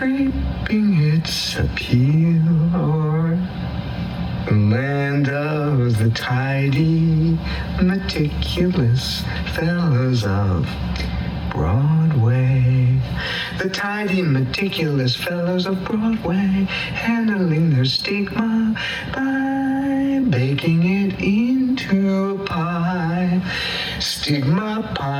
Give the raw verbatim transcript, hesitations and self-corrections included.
draping its appeal o'er the land of the tidy, meticulous fellows of Broadway. The tidy, meticulous fellows of Broadway, handling their stigma by baking it into a pie. Stigma pie.